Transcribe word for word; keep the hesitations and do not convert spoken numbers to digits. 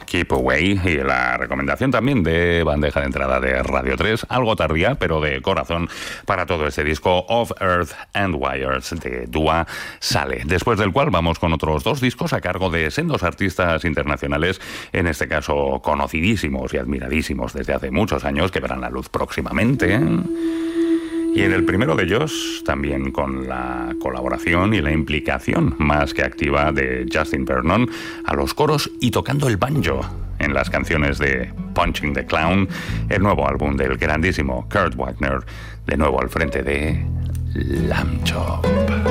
Keep Away, y la recomendación también de bandeja de entrada de Radio tres, algo tardía, pero de corazón, para todo este disco Of Earth and Wires de Dua Saleh, después del cual vamos con otros dos discos a cargo de sendos artistas internacionales, en este caso conocidísimos y admiradísimos desde hace muchos años, que verán la luz próximamente. Y en el primero de ellos, también con la colaboración y la implicación más que activa de Justin Vernon a los coros y tocando el banjo en las canciones de Punching the Clown, el nuevo álbum del grandísimo Kurt Wagner, de nuevo al frente de Lamb Chop.